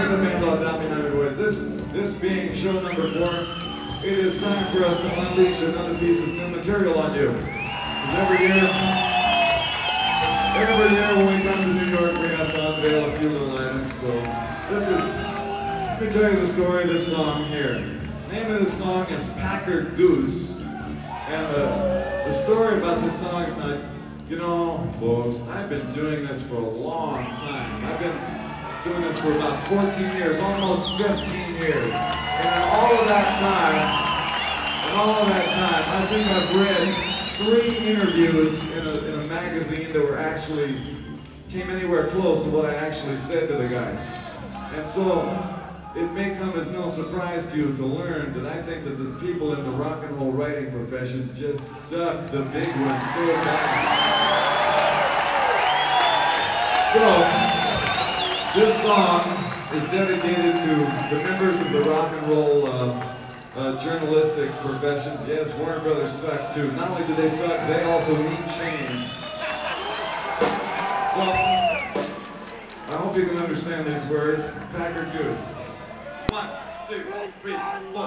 bring the band all down behind me, boys. This being show number 4, it is time for us to unleash another piece of new material on you. Because every year when we come to New York, we have to unveil a few little items. So let me tell you the story of this song here. The name of this song is Packard Goose. And the story about this song is not, you know, folks, I've been doing this for a long time. I've been doing this for about 14 years, almost 15 years. And in all of that time, I think I've read 3 interviews in a magazine that were actually, came anywhere close to what I actually said to the guy. And so, it may come as no surprise to you to learn that I think that the people in the rock and roll writing profession just suck the big one so bad. So, this song is dedicated to the members of the rock and roll journalistic profession. Yes, Warner Brothers sucks too. Not only do they suck, they also need change. So, I hope you can understand these words. Packard Goose. 1, 2, 3, 4.